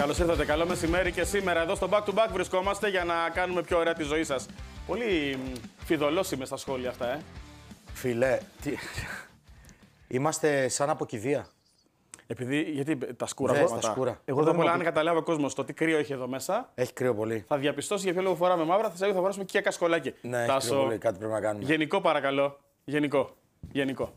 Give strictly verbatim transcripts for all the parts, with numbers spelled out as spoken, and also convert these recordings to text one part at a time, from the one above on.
Καλώς ήρθατε, καλό μεσημέρι και σήμερα εδώ στο Back to Back βρισκόμαστε για να κάνουμε πιο ωραία τη ζωή σας. Πολύ φιδωλός είμαι στα σχόλια αυτά, ε. Φίλε, τι... είμαστε σαν από κηδεία. Επειδή, γιατί τα σκούρα Ναι, πράγματα. τα σκούρα. Εγώ δεν πολλά, αν καταλάβει ο κόσμος το τι κρύο έχει εδώ μέσα, Έχει κρύο πολύ. θα διαπιστώσει για ποιο λόγο φοράμε μαύρα, θα θα φοράσουμε και κασκολάκι. Ναι, Τάσο, έχει κρύο πολύ, κάτι πρέπει να κάνουμε. Γενικό παρακαλώ. Γενικό. Γενικό.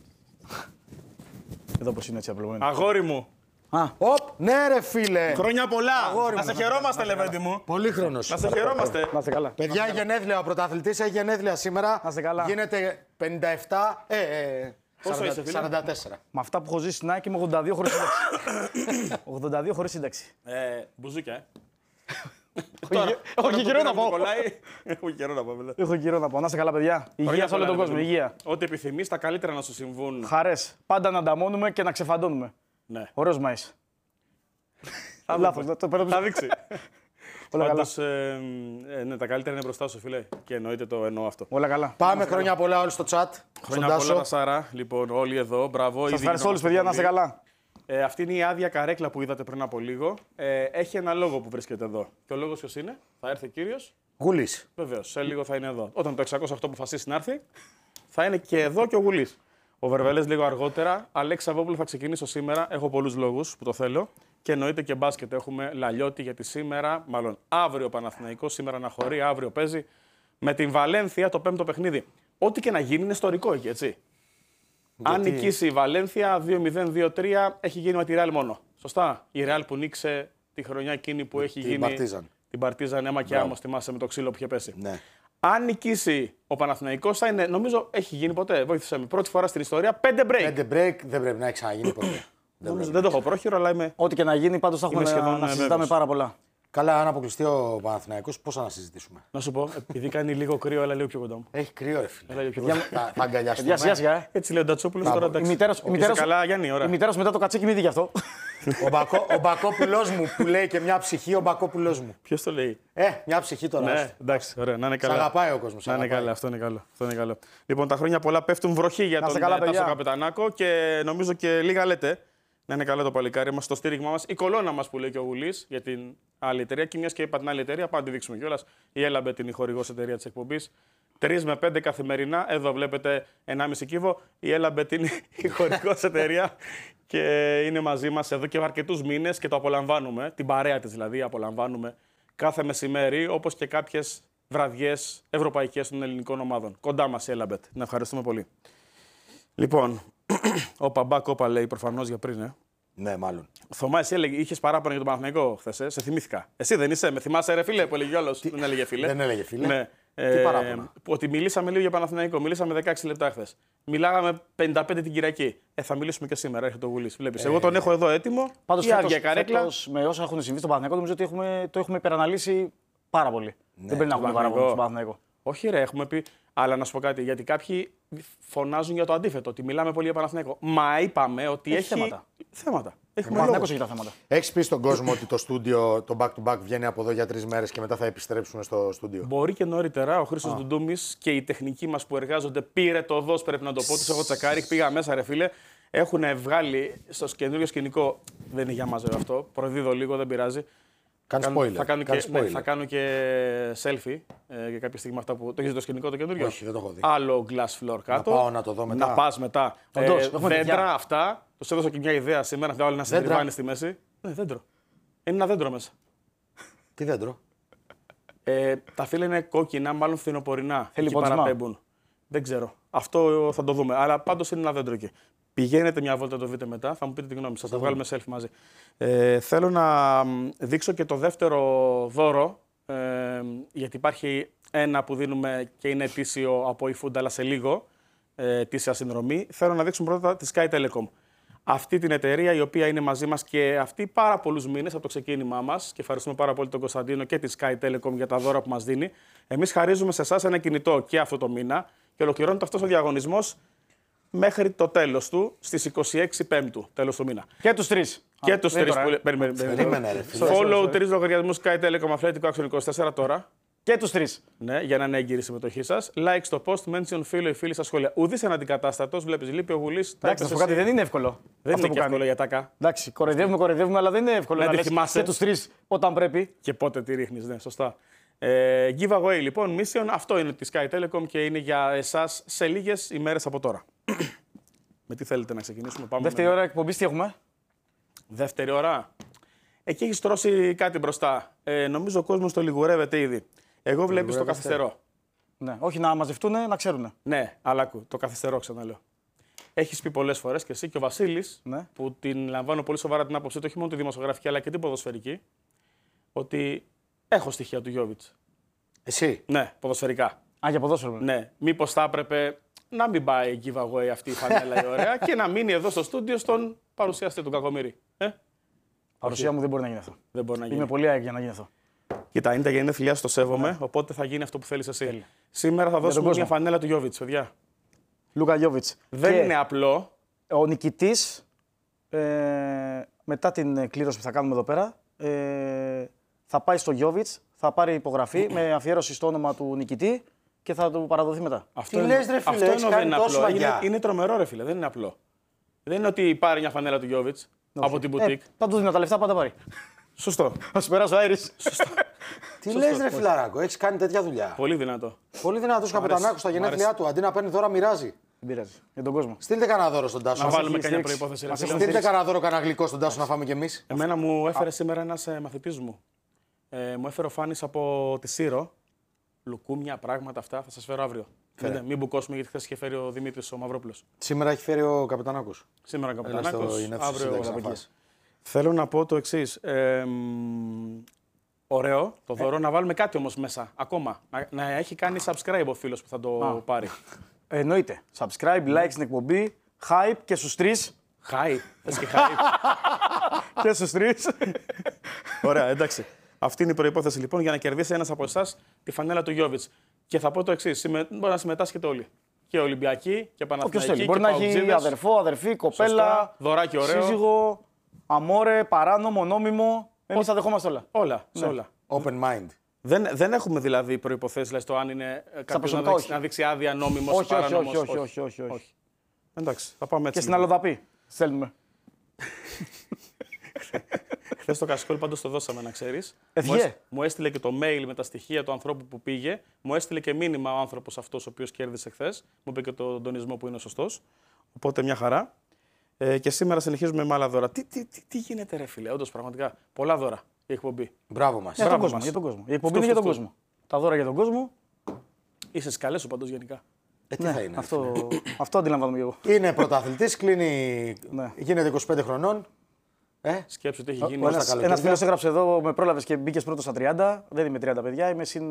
Εδώ πως είναι έτσι απλωμένο. Αγόρι μου. Α, Οπ, ναι ρε φίλε. Χρόνια πολλά. Αγόρι Να μου, σε χαιρόμαστε, Λεβέντη μου. Πολύχρονος. Να σε χαιρόμαστε. να είστε καλά. Παιδιά, γενέθλια, ο πρωταθλητής έχει γενέθλια σήμερα. Να είστε καλά. Γίνεται πενήντα επτά, ε, ε, Πόσο σαράντα, είσαι, φίλε? σαράντα τέσσερα. Με αυτά που έχω ζήσει στην ΑΕΚ είμαι ογδόντα δύο χωρίς σύνταξη. ογδόντα δύο χωρίς σύνταξη. Ε, μπουζούκια, ε. Έχω και καιρό να πω. Έχω καιρό να πω, βέβαια. Έχω καιρό να πω. Να είστε καλά, παιδιά. Υγεία σε όλο τον κόσμο. Υγεία. Ό,τι επιθυμείς, τα καλύτερα να σου συμβούν. Χαρές. Πάντα να ανταμώνουμε και να ξεφαντώνουμε. Ναι. Ωραίος Μάης. Λάθος. το παίρνω Θα πίσω. δείξει. Όλα καλά. Πάντως, ε, ε, ναι, τα καλύτερα είναι μπροστά σου, φίλε. Και εννοείται το εννοώ αυτό. Όλα καλά. Πάμε, χρόνια πολλά όλοι στο chat. Χρόνια Στον πολλά, Τάσο. Τασάρα. Λοιπόν, όλοι εδώ. Μπράβο. Σας ήδη ευχαριστώ όλους, γινόμαστε παιδιά. Να είστε πολύ. καλά. Ε, αυτή είναι η άδεια καρέκλα που είδατε πριν από λίγο. Ε, έχει ένα λόγο που βρίσκεται εδώ. Και ο λόγος ποιος είναι? Θα έρθει ο κύριος. Γουλής. Βεβαίως, σε λίγο θα είναι εδώ. Όταν το εξακόσια οκτώ αποφασίσει να έρθει, θα είναι και εδώ και ο Γουλής. Ο Βερβελές λίγο αργότερα. Αλέξη Σαββόπουλο θα ξεκινήσω σήμερα. Έχω πολλούς λόγους που το θέλω. Και εννοείται και μπάσκετ. Έχουμε Λαλιώτη γιατί σήμερα, μάλλον αύριο Παναθηναϊκός, σήμερα αναχωρεί, αύριο παίζει με την Βαλένθια το πέμπτο παιχνίδι. Ό,τι και να γίνει είναι ιστορικό εκεί, έτσι. Γιατί... Αν νικήσει η Βαλένθια δύο μηδέν δύο τρία, έχει γίνει με τη Ρεάλ μόνο. Σωστά. Η Ρεάλ που νίξε τη χρονιά εκείνη που έχει την γίνει. Παρτίζαν. Την Παρτίζαν, αίμα και άμμο, θυμάσαι με το ξύλο που είχε πέσει. Ναι. Αν νικήσει ο Παναθηναϊκός, θα είναι, νομίζω, έχει γίνει ποτέ. Βοήθησε με. Πρώτη φορά στην ιστορία, πέντε break. Πέντε break δεν πρέπει να έχει ξαναγίνει ποτέ. δεν, Νομίζω, δεν το έχω πρόχειρο, αλλά είμαι. Ό,τι και να γίνει, πάντως θα έχουμε Είμαι να, σχεδόν, να ε, συζητάμε βέβαιος. πάρα πολλά. Καλά, αν αποκλειστεί ο Παναθηναϊκός, πώς θα να συζητήσουμε. Να σου πω, επειδή κάνει λίγο κρύο, αλλά λίγο πιο κοντά μου. Έχει κρύο, ρε φίλε. Έλα λίγο πιο κοντά. Θα, θα αγκαλιαστούμε. Παιδιά, σιγά σιγά. ε. Έτσι λέει ο Ντατσόπουλος Μπράβο. τώρα. Η Εντάξει. μητέρα σου- η μητέρα Είσαι σου- καλά, Γιάννη, ωραία. Η μητέρα σου μετά το κατσίκι μύδι γι' αυτό. Ο, Μπακό, ο Μπακόπουλός μου που λέει και μια ψυχή, ο Μπακόπουλός μου. Ποιος το λέει? Ε, μια ψυχή τώρα. Ναι, εντάξει, ωραία, να είναι Σ' καλά. αγαπάει ο κόσμος. σ' Να είναι αγαπάει. καλά, αυτό είναι καλό. Αυτό είναι καλό. Λοιπόν, τα χρόνια πολλά πέφτουν βροχή για Να τον είστε καλά, ε, Τάσο παιδιά. Καπετανάκο και νομίζω και λίγα λέτε. Να είναι καλό το παλικάρι μας, το στήριγμά μας, η κολόνα μας που λέει και ο Γουλής για την άλλη εταιρεία. Και μιας και είπα την άλλη εταιρεία, πάμε να τη δείξουμε κιόλας. Η Έλαμπετ είναι η χορηγός εταιρεία της εκπομπής. τρεις με πέντε καθημερινά. Εδώ βλέπετε ενάμιση κύβο. Η Έλαμπετ είναι η χορηγός εταιρεία και είναι μαζί μας εδώ και αρκετούς μήνες και το απολαμβάνουμε. Την παρέα της δηλαδή απολαμβάνουμε κάθε μεσημέρι, όπως και κάποιες βραδιές ευρωπαϊκές των ελληνικών ομάδων. Κοντά μας η Έλαμπετ. Να ευχαριστούμε πολύ. Λοιπόν, ο Παμπάκ, όπα λέει προφανώς για πριν, ε. Ναι, μάλλον. Θωμά, εσύ έλεγε, είχες παράπονα για τον Παναθηναϊκό χθες, ε? Σε θυμήθηκα. Εσύ δεν είσαι, με θυμάσαι ρε φίλε που έλεγε όλος. Δεν έλεγε φίλε. Δεν έλεγε φίλε. Ναι. Τι παράπονα? Ότι μιλήσαμε λίγο για Παναθηναϊκό, μιλήσαμε δεκαέξι λεπτά χθες. Μιλάγαμε πενήντα πέντε την Κυριακή. Ε, θα μιλήσουμε και σήμερα, έρχεται ο Γουλής. Βλέπεις, εγώ τον έχω εδώ έτοιμο. Πάντως, Η φέτος, άδεια καρέκλα. φέτος, με όσα έχουν συμβεί στον Παναθηναϊκό, νομίζω ότι έχουμε, το έχουμε υπεραναλύσει πάρα πολύ. δεν πρέπει να έχουμε Παναθηναϊκό. παράπονο στον Παναθηναϊκό. Όχι, ρε, έχουμε πει. Αλλά να σου πω κάτι, γιατί κάποιοι φωνάζουν για το αντίθετο, ότι μιλάμε πολύ για Παναθηναϊκό. Μα είπαμε ότι Έχει έχει. θέματα. Θέματα. Ο Έχουμε Παναθηναϊκός λόγο. έχει τα θέματα. Έχει πει στον κόσμο ότι το στούντιο, το back to back βγαίνει από εδώ για τρει μέρες και μετά θα επιστρέψουμε στο στούντιο. Μπορεί και νωρίτερα. Ο Χρήστος Ντουντούμης και οι τεχνικοί μας που εργάζονται πήρε το δος, πρέπει να το πω. Τους έχω τσακάρει, πήγα μέσα, ρε φίλε. Έχουν βγάλει στο καινούριο σκηνικό. Δεν είναι για μας βέβαια αυτό. Προδίδω λίγο, δεν πειράζει. Κάνει Κάνω- spoiler. Θα κάνω, Κάνει και, ναι, spoiler. θα κάνω και selfie ε, για κάποια στιγμή αυτά που. Το έχεις το σκηνικό το καινούριο? Όχι, δεν το έχω δει. Άλλο glass floor κάτω. πάω να το δω μετά. Να πας μετά. Όντως, Ε, έχουμε δέντρα τέτοια. αυτά. Τους έδωσα και μια ιδέα σήμερα. Θα βάλω ένα Δέντρα. συντριβάνι στη μέση. Ναι, δέντρο. Είναι ένα δέντρο μέσα. Τι δέντρο. Ε, τα φύλλα είναι κόκκινα, μάλλον φθινοπορεινά. Θέλει Εκεί πόντισμα. παραπέμπουν. Δεν ξέρω. Αυτό θα το δούμε. Αλλά πάντως είναι ένα δέντρο εκεί. Πηγαίνετε μια βόλτα, το δείτε μετά, θα μου πείτε τη γνώμη σας. Θα βγάλουμε selfie μαζί. Ε, θέλω να μ, δείξω και το δεύτερο δώρο. Ε, γιατί υπάρχει ένα που δίνουμε και είναι ετήσιο από eFood, αλλά σε λίγο. Ε, ετήσια συνδρομή. Θέλω να δείξουμε πρώτα τη Sky Telecom. Αυτή την εταιρεία η οποία είναι μαζί μας και αυτή πάρα πολλούς μήνες από το ξεκίνημά μας και ευχαριστούμε πάρα πολύ τον Κωνσταντίνο και τη Sky Telecom για τα δώρα που μας δίνει. Εμείς χαρίζουμε σε εσάς ένα κινητό και αυτό το μήνα και ολοκληρώνεται αυτός ο διαγωνισμός μέχρι το τέλος του στις είκοσι έξι Πέμπτου, τέλος του μήνα. Και τους τρεις. Και Α, τους δεν τρεις τώρα, που ε. λέ- περίμενε, περίμενε. Περίμενε, ρε φίλε. Follow τρεις λογαριασμούς Sky Telecom Αθλέτικο Άξιον είκοσι τέσσερα τώρα. Και τους τρεις. Ναι, για να είναι έγκυρη η συμμετοχή σας. Like στο post, mention φίλο ή φίλη στα σχόλια. Ουδής αναντικατάστατος, βλέπεις, λείπει ο Γουλής. Εντάξει, να σου πω κάτι, δεν είναι εύκολο. Δεν αυτό είναι που και εύκολο κάνει. για τάκα. Εντάξει, κοροϊδεύουμε, κοροϊδεύουμε, αλλά δεν είναι εύκολο Να να τη λες θυμάσαι. και τους τρεις όταν πρέπει. Και πότε τη ρίχνεις, ναι, σωστά. Ε, giveaway λοιπόν, mission, αυτό είναι τη Sky Telecom και είναι για εσάς σε λίγες ημέρες από τώρα. Με τι θέλετε να ξεκινήσουμε, πάμε. Δεύτερη με... ώρα εκπομπής τι έχουμε. Δεύτερη ώρα. Εκεί έχει τρώσει κάτι μπροστά. Ε, νομίζω ο κόσμος το λιγουρεύεται ήδη. Εγώ βλέπεις το καθυστερό. Ναι, όχι να μαζευτούν, να ξέρουν. Ναι, αλλά άκου, το καθυστερό ξαναλέω. Έχεις πει πολλές φορές και εσύ και ο Βασίλης, Ναι. που την λαμβάνω πολύ σοβαρά την άποψή του, όχι μόνο τη δημοσιογραφική αλλά και την ποδοσφαιρική, ότι έχω στοιχεία του Γιώβιτς. Εσύ. Ναι, ποδοσφαιρικά. Α, για ποδόσφαιρο. Ναι, μήπως θα έπρεπε να μην πάει giveaway αυτή η φανέλα η ωραία και να μείνει εδώ στο στούντιο στον παρουσιαστή του Κακομοίρη. Ε, Παρουσία μου δεν μπορεί να γίνει αυτό. δεν μπορεί να γίνει. Είμαι πολύ άγιο για να γίνει αυτό. Κοίτα, είναι τα γενέθλιά σου, το σέβομαι, οπότε θα γίνει αυτό που θέλεις εσύ. Τέλεια. Σήμερα θα δώσουμε κόσμο. μια φανέλα του Γιώβιτς, παιδιά. Λούκα Γιώβιτς. Δεν Και είναι απλό. ο νικητής, ε, μετά την κλήρωση που θα κάνουμε εδώ πέρα, ε, θα πάει στο Γιώβιτς, θα πάρει υπογραφή με αφιέρωση στο όνομα του νικητή και θα του παραδοθεί μετά. Αυτό Τι είναι- λες, ρε φίλε, αυτό έχεις εννοώ δεν κάνει είναι τόσο απλό. Είναι, μαγιά. είναι τρομερό, ρε φίλε, δεν είναι απλό. Δεν είναι ότι πάρει μια φανέλα του Γιώβιτς από την μπουτίκ. Ε, θα του δίνω τα λεφτά, πάντα πάρει. Σωστό. Θα σου περάσω αέρης. Τι λες, ρε φιλαράκο, έχεις κάνει τέτοια δουλειά. Πολύ δυνατό. Πολύ δυνατός καπετανάκος στα Μ' γενέθλιά αρέσει. του. Αντί να παίρνει δώρα, μοιράζει. Δεν πειράζει. Για τον κόσμο. Στείλτε κανένα δώρο στον Τάσο. Να Μας βάλουμε έχει καμιά στηρίξει. προϋπόθεση. ρε Μας φίλε. έχουν Στείλτε κανένα δώρο, κανένα γλυκό στον Τάσο να φάμε κι εμείς. Εμένα μου έφερε σήμερα ένας ε, μαθητής μου. Ε, μου έφερε ο Φάνης από τη Σύρο. Λουκούμια, πράγματα αυτά. Θα σας φέρω αύριο. Μην, μην μπουκώσουμε γιατί χθες είχε φέρει ο Δημήτρης ο Μαυρόπουλος. Σήμερα έχει φέρει ο καπετανάκος. Σήμερα Έλα στο Καπιτανάκος, Ινέτσο αύριο Σύνταξη από να εκεί. φας. Θέλω να πω το εξής. Ε, μ, ωραίο το δώρο, να βάλουμε κάτι όμως μέσα ακόμα. Να, να έχει κάνει subscribe ο φίλος που θα το πάρει. Εννοείται. Subscribe, like στην εκπομπή, hype και στους τρεις. Χάι, θες και χάι. και στους τρεις. Ωραία, εντάξει. Αυτή είναι η προϋπόθεση λοιπόν για να κερδίσει ένας από εσάς τη φανέλα του Γιώβιτς. Και θα πω το εξής, συμμε... μπορεί να συμμετάσχετε όλοι. Και Ολυμπιακοί και Όποιος Παναθηναϊκοί θέλει. και Μπορεί να έχει Παουτζίδες. αδερφό, αδερφή, κοπέλα, Σωστά. Δωράκι ωραίο. σύζυγο, αμόρε, παράνομο, νόμιμο. Εμείς τα δεχόμαστε όλα. Όλα, σε όλα. Open mind. Δεν, δεν έχουμε δηλαδή προϋποθέσεις δηλαδή, στο αν είναι κάποιος να, προσωπικά, δείξει, όχι. να δείξει άδεια νόμιμος ή Όχι, όχι, παράνομος. όχι, όχι, όχι, όχι, όχι. Εντάξει, θα πάμε έτσι. Και στην Αλλοδαπή στέλνουμε. Χθες το Κασκόλ πάντως το δώσαμε να ξέρεις. Ευχέ. Μου, έσ- μου έστειλε και το mail με τα στοιχεία του ανθρώπου που πήγε. Μου έστειλε και μήνυμα ο άνθρωπος αυτός ο οποίος κέρδισε χθες. Μου είπε και τον τονισμό που είναι σωστός. Οπότε μια χαρά. Ε, και σήμερα συνεχίζουμε με άλλα δώρα. Τι, τι, τι, τι γίνεται ρε φίλε, όντως πραγματικά. Πολλά δώρα η εκπομπή. Μπράβο μας. Για τον Μπράβο κόσμο. μας. Για τον κόσμο. Η εκπομπή Αυτό, είναι για τον αυτό. κόσμο. Τα δώρα για τον κόσμο. Είσαι σκαλές σου παντός γενικά. Ε, τι θα είναι. Αυτό, αυτό αντιλαμβάνομαι και εγώ. Είναι πρωταθλητής, κλείνει. Ναι. Γίνεται είκοσι πέντε χρονών. Ε, Σκέψου τι έχει γίνει. Όλα Ένας, στα καλοκαίρια. ένας φίλος έγραψε εδώ, με πρόλαβες και μπήκες πρώτο στα τριάντα. Δεν είμαι τριάντα παιδιά, είμαι συν